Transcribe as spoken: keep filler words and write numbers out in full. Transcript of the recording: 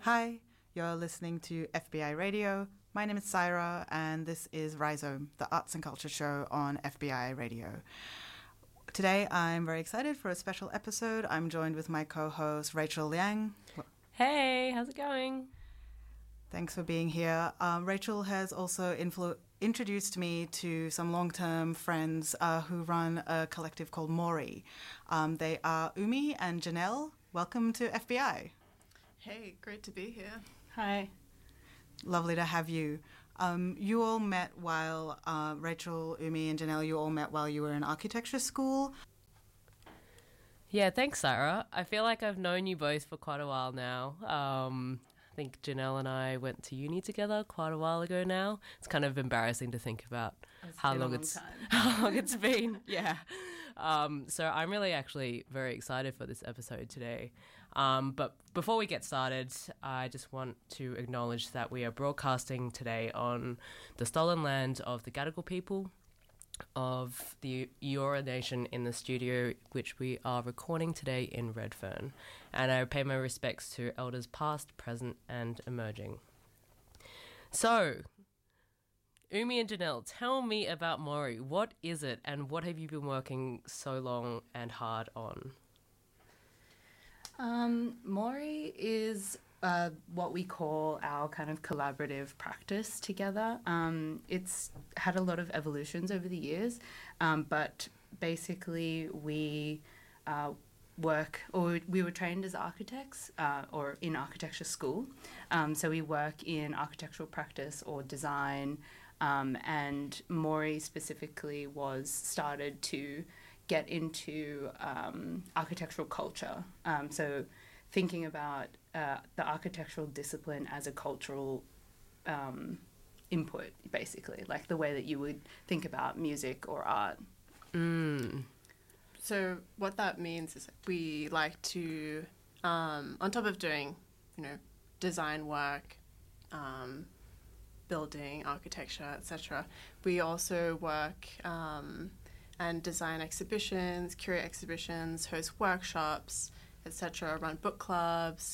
Hi, you're listening to F B I Radio. My name is Syra, and this is Rhizome, the arts and culture show on F B I Radio. Today, I'm very excited for a special episode. I'm joined with my co-host, Rachel Liang. Hey, how's it going? Thanks for being here. Um, Rachel has also influ- introduced me to some long-term friends uh, who run a collective called Mori. Um, they are Umi and Janelle. Welcome to F B I. Hey, great to be here. Hi. Lovely to have you. Um, you all met while, uh, Rachel, Umi and Janelle, you all met while you were in architecture school. Yeah, thanks, Sarah. I feel like I've known you both for quite a while now. Um, I think Janelle and I went to uni together quite a while ago now. It's kind of embarrassing to think about how long, long it's how long it's been. Yeah. Um, so I'm really actually very excited for this episode today. Um, but before we get started, I just want to acknowledge that we are broadcasting today on the stolen land of the Gadigal people of the Eora Nation in the studio, which we are recording today in Redfern. And I pay my respects to elders past, present and emerging. So, Umi and Janelle, tell me about Mori. What is it and what have you been working so long and hard on? Um, Mori is uh, what we call our kind of collaborative practice together. Um, it's had a lot of evolutions over the years, um, but basically we uh, work, or we were trained as architects uh, or in architecture school. Um, so we work in architectural practice or design, um, and Mori specifically was started to get into um, architectural culture. Um, so thinking about uh, the architectural discipline as a cultural um, input, basically, like the way that you would think about music or art. Mm. So what that means is we like to, um, on top of doing, you know, design work, um, building, architecture, et cetera, we also work um, and design exhibitions, curate exhibitions, host workshops, et cetera, run book clubs,